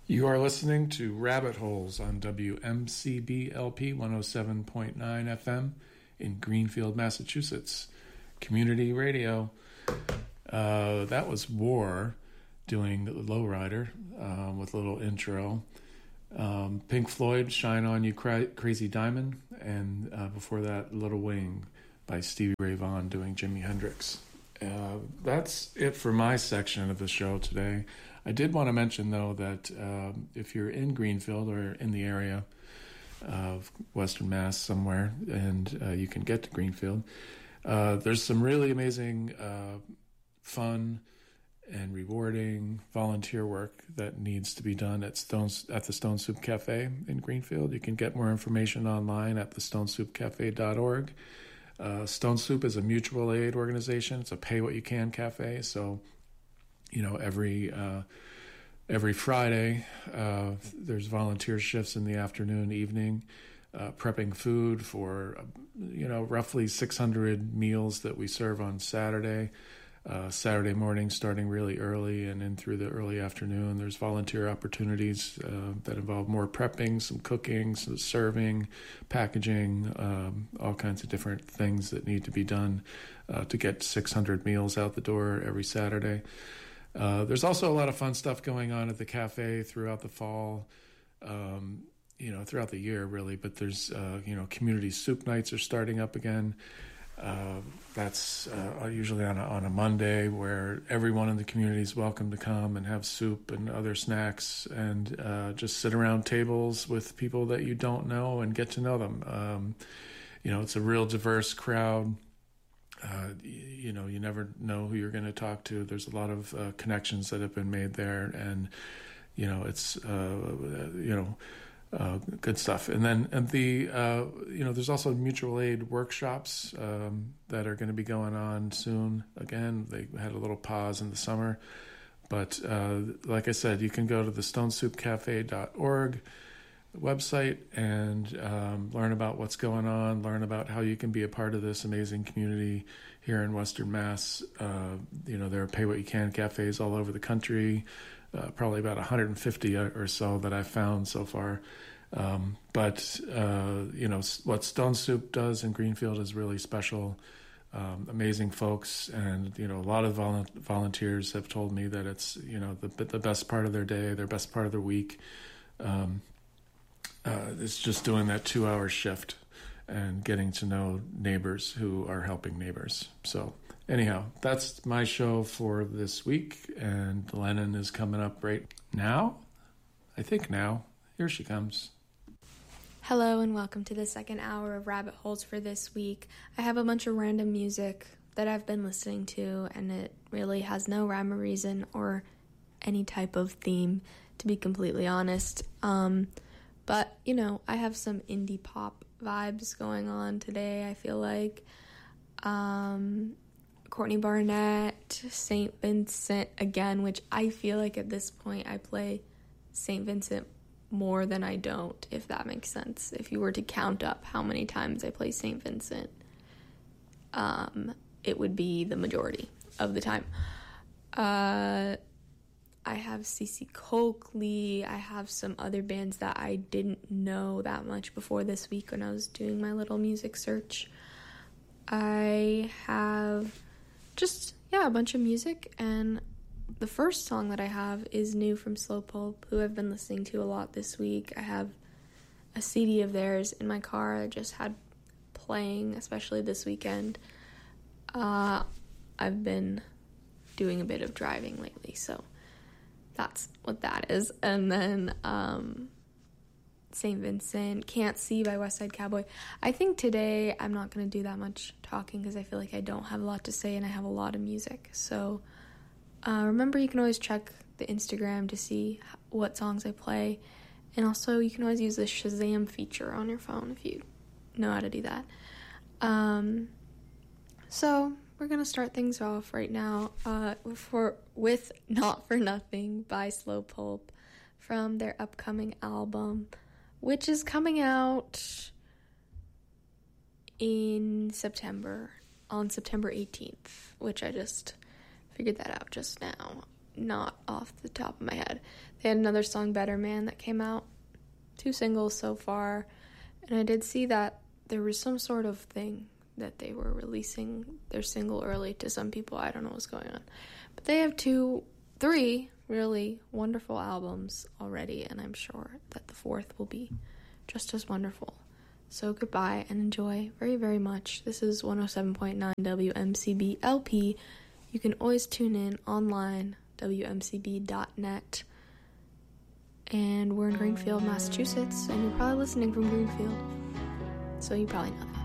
You are listening to Rabbit Holes on WMCBLP 107.9 FM in Greenfield, Massachusetts. Community radio. That was War doing Lowrider with a little intro. Pink Floyd, Shine On You Crazy Diamond. And before that, Little Wing by Stevie Ray Vaughan doing Jimi Hendrix. That's it for my section of the show today. I did want to mention, though, that if you're in Greenfield or in the area of Western Mass somewhere and you can get to Greenfield, there's some really amazing fun and rewarding volunteer work that needs to be done at the Stone Soup Cafe in Greenfield. You can get more information online at thestonesoupcafe.org. Stone Soup is a mutual aid organization. It's a pay-what-you-can cafe. So, you know, every Friday, there's volunteer shifts in the afternoon, evening, prepping food for, roughly 600 meals that we serve on Saturday. Saturday morning starting really early and in through the early afternoon. There's volunteer opportunities that involve more prepping, some cooking, some serving, packaging, all kinds of different things that need to be done to get 600 meals out the door every Saturday. There's also a lot of fun stuff going on at the cafe throughout the fall, throughout the year really, but there's, community soup nights are starting up again. That's usually on a Monday where everyone in the community is welcome to come and have soup and other snacks and just sit around tables with people that you don't know and get to know them. It's a real diverse crowd. You never know who you're going to talk to. There's a lot of connections that have been made there, and it's good stuff. And there's also mutual aid workshops that are going to be going on soon. Again, they had a little pause in the summer, but like I said, you can go to the stonesoupcafe.org website and learn about what's going on, learn about how you can be a part of this amazing community here in Western Mass. There are pay-what-you-can cafes all over the country. Probably about 150 or so that I've found so far. What Stone Soup does in Greenfield is really special. Amazing folks, and a lot of volunteers have told me that it's the best part of their day, their best part of their week. It's just doing that 2-hour shift and getting to know neighbors who are helping neighbors. So anyhow, that's my show for this week, and Lennon is coming up right now. I think now. Here she comes. Hello and welcome to the second hour of Rabbit Holes for this week. I have a bunch of random music that I've been listening to, and it really has no rhyme or reason or any type of theme, to be completely honest. But, I have some indie pop vibes going on today, I feel like. Courtney Barnett, St. Vincent again, which I feel like at this point I play St. Vincent more than I don't, if that makes sense. If you were to count up how many times I play St. Vincent, it would be the majority of the time. I have CeCe Coakley. I have some other bands that I didn't know that much before this week when I was doing my little music search. I have just, a bunch of music, and the first song that I have is new from Slow Pulp, who I've been listening to a lot this week. I have a CD of theirs in my car I just had playing, especially this weekend. I've been doing a bit of driving lately, so that's what that is. And then St. Vincent, Can't See by West Side Cowboy. I think today I'm not going to do that much talking because I feel like I don't have a lot to say and I have a lot of music. So remember, you can always check the Instagram to see what songs I play. And also, you can always use the Shazam feature on your phone if you know how to do that. So we're going to start things off right now with Not For Nothing by Slow Pulp from their upcoming album, which is coming out in September, on September 18th, which I just figured that out just now. not off the top of my head. They had another song, Better Man, that came out. 2 singles so far. And I did see that there was some sort of thing that they were releasing their single early to some people. I don't know what's going on. But they have 3 really wonderful albums already, and I'm sure that the 4th will be just as wonderful. So goodbye and enjoy very, very much. This is 107.9 WMCB LP. You can always tune in online, WMCB.net. And we're in Greenfield, Massachusetts, and you're probably listening from Greenfield, so you probably know that.